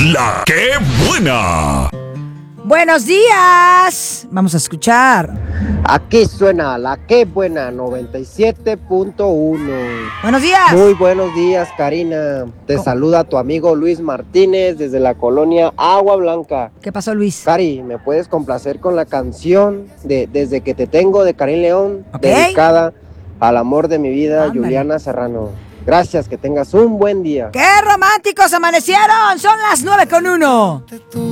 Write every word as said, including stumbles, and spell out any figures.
La que buena. Buenos días. Vamos a escuchar. Aquí suena la que buena noventa y siete punto uno. Buenos días. Muy buenos días, Karina. Te ¿Cómo? saluda tu amigo Luis Martínez desde la colonia Agua Blanca. ¿Qué pasó, Luis? Cari, ¿me puedes complacer con la canción de Desde que te tengo de Karim León? Ok. Dedicada al amor de mi vida, Ándale. Juliana Serrano. Gracias, que tengas un buen día. ¡Qué románticos amanecieron! Son las nueve con uno.